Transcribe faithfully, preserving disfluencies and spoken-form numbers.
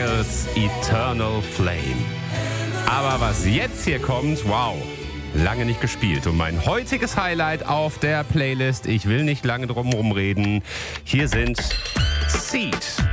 Struggles, Eternal Flame. Aber was jetzt hier kommt, wow, lange nicht gespielt. Und mein heutiges Highlight auf der Playlist, ich will nicht lange drum herum reden, hier sind Seed.